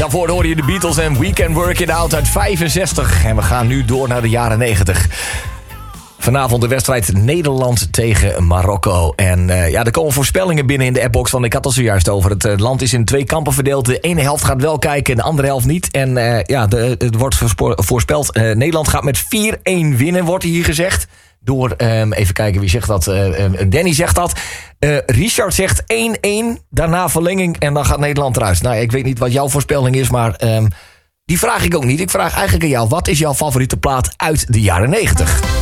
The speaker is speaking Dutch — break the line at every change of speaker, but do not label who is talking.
Daarvoor hoor je de Beatles en We Can Work It Out uit 65. En we gaan nu door naar de jaren 90. Vanavond de wedstrijd Nederland tegen Marokko. En er komen voorspellingen binnen in de appbox. Want ik had het zojuist over. Het land is in 2 kampen verdeeld. De ene helft gaat wel kijken en de andere helft niet. En het wordt voorspeld. Nederland gaat met 4-1 winnen, wordt hier gezegd. Door, even kijken wie zegt dat. Danny zegt dat. Richard zegt 1-1. Daarna verlenging en dan gaat Nederland eruit. Nou, ik weet niet wat jouw voorspelling is, maar die vraag ik ook niet. Ik vraag eigenlijk aan jou. Wat is jouw favoriete plaat uit de jaren 90?